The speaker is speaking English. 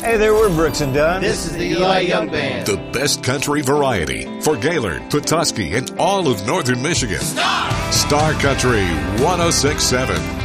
Hey there, we're Brooks and Dunn. This is the Eli Young Band. The best country variety for Gaylord, Petoskey, and all of northern Michigan. Star Country 106.7.